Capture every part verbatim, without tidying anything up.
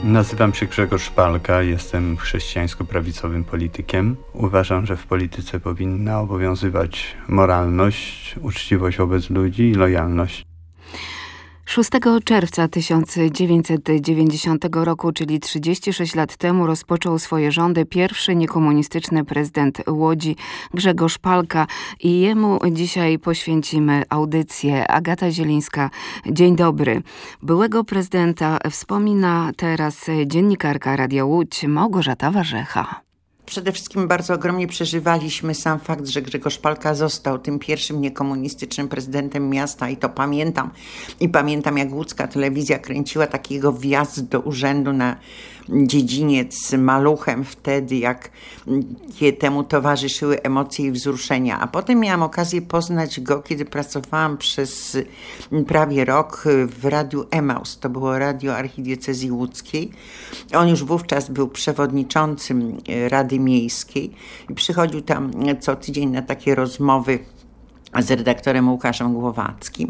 Nazywam się Grzegorz Szpalka, jestem chrześcijańsko-prawicowym politykiem. Uważam, że w polityce powinna obowiązywać moralność, uczciwość wobec ludzi i lojalność. szóstego czerwca tysiąc dziewięćset dziewięćdziesiątego roku, czyli trzydzieści sześć lat temu, rozpoczął swoje rządy pierwszy niekomunistyczny prezydent Łodzi, Grzegorz Szpalka, i jemu dzisiaj poświęcimy audycję. Agata Zielińska, dzień dobry. Byłego prezydenta wspomina teraz dziennikarka Radia Łódź Małgorzata Warzecha. Przede wszystkim bardzo ogromnie przeżywaliśmy sam fakt, że Grzegorz Szpalka został tym pierwszym niekomunistycznym prezydentem miasta i to pamiętam. I pamiętam, jak łódzka telewizja kręciła takiego wjazd do urzędu na dziedziniec Maluchem wtedy, jak temu towarzyszyły emocje i wzruszenia. A potem miałam okazję poznać go, kiedy pracowałam przez prawie rok w Radiu Emaus. To było radio archidiecezji łódzkiej. On już wówczas był przewodniczącym Rady Miejskiej i przychodził tam co tydzień na takie rozmowy z redaktorem Łukaszem Głowackim.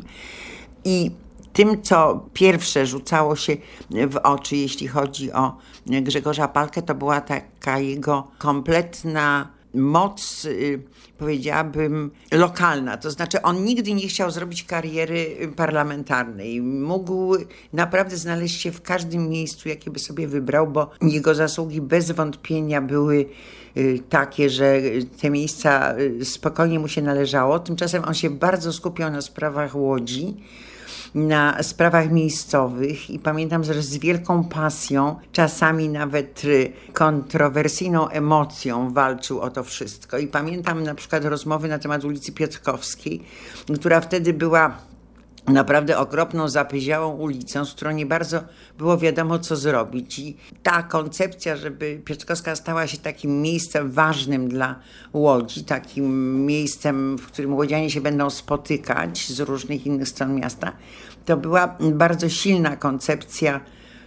I tym, co pierwsze rzucało się w oczy, jeśli chodzi o Grzegorza Szpalkę, to była taka jego kompletna moc, powiedziałabym, lokalna. To znaczy on nigdy nie chciał zrobić kariery parlamentarnej. Mógł naprawdę znaleźć się w każdym miejscu, jakie by sobie wybrał, bo jego zasługi bez wątpienia były takie, że te miejsca spokojnie mu się należało. Tymczasem on się bardzo skupiał na sprawach Łodzi, na sprawach miejscowych i pamiętam, że z wielką pasją, czasami nawet kontrowersyjną emocją walczył o to wszystko. I pamiętam na przykład rozmowy na temat ulicy Piotrkowskiej, która wtedy była naprawdę okropną, zapyziałą ulicą, z którą nie bardzo było wiadomo, co zrobić. I ta koncepcja, żeby Piotrkowska stała się takim miejscem ważnym dla Łodzi, takim miejscem, w którym łodzianie się będą spotykać z różnych innych stron miasta, to była bardzo silna koncepcja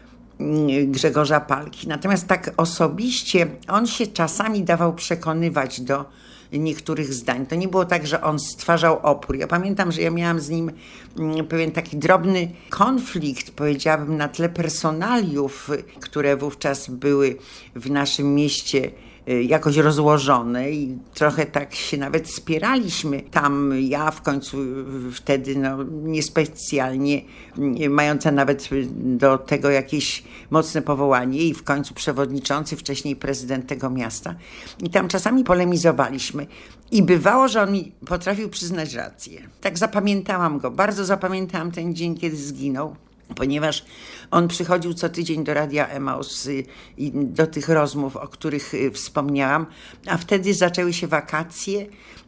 Grzegorza Szpalki. Natomiast tak osobiście on się czasami dawał przekonywać do niektórych zdań. To nie było tak, że on stwarzał opór. Ja pamiętam, że ja miałam z nim pewien taki drobny konflikt, powiedziałabym, na tle personaliów, które wówczas były w naszym mieście jakoś rozłożone i trochę tak się nawet spieraliśmy. Tam ja w końcu wtedy no, niespecjalnie mająca nawet do tego jakieś mocne powołanie i w końcu przewodniczący, wcześniej prezydent tego miasta. I tam czasami polemizowaliśmy i bywało, że on mi potrafił przyznać rację. Tak zapamiętałam go, bardzo zapamiętałam ten dzień, kiedy zginął, ponieważ on przychodził co tydzień do Radia Emaus i do tych rozmów, o których wspomniałam, a wtedy zaczęły się wakacje.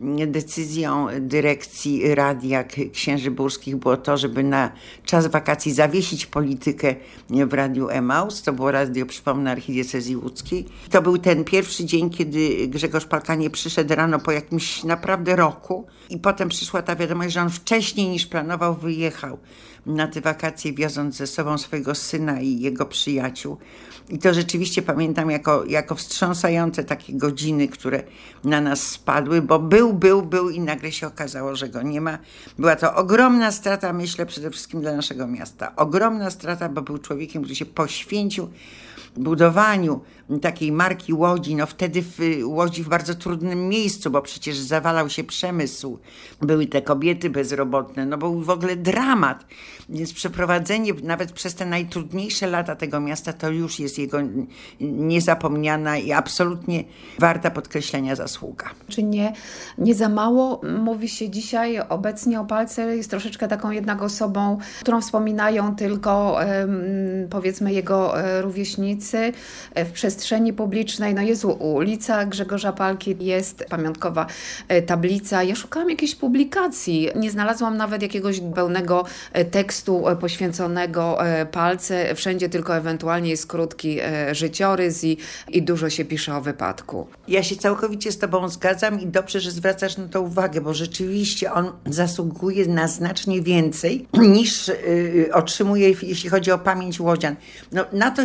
Decyzją dyrekcji Radia Księży Burskich było to, żeby na czas wakacji zawiesić politykę w Radiu Emaus. To było radio, przypomnę, archidiecezji łódzkiej. To był ten pierwszy dzień, kiedy Grzegorz Szpalka nie przyszedł rano po jakimś naprawdę roku i potem przyszła ta wiadomość, że on wcześniej niż planował wyjechał na te wakacje, wioząc ze sobą swojego syna i jego przyjaciół. I to rzeczywiście pamiętam jako, jako wstrząsające takie godziny, które na nas spadły, bo był, był, był i nagle się okazało, że go nie ma. Była to ogromna strata, myślę, przede wszystkim dla naszego miasta. Ogromna strata, bo był człowiekiem, który się poświęcił budowaniu takiej marki Łodzi, no wtedy w Łodzi w bardzo trudnym miejscu, bo przecież zawalał się przemysł, były te kobiety bezrobotne, no był w ogóle dramat, więc przeprowadzenie nawet przez te najtrudniejsze lata tego miasta to już jest jego niezapomniana i absolutnie warta podkreślenia zasługa. Czy nie, nie za mało mówi się dzisiaj obecnie o Szpalce, jest troszeczkę taką jednak osobą, którą wspominają tylko powiedzmy jego rówieśnicy w przestrzeni publicznej. No jest ulica Grzegorza Szpalki, jest pamiątkowa tablica. Ja szukałam jakiejś publikacji, nie znalazłam nawet jakiegoś pełnego tekstu poświęconego Szpalce. Wszędzie tylko ewentualnie jest krótki życiorys i, i dużo się pisze o wypadku. Ja się całkowicie z tobą zgadzam i dobrze, że zwracasz na to uwagę, bo rzeczywiście on zasługuje na znacznie więcej niż y, otrzymuje, jeśli chodzi o pamięć łodzian. No, na to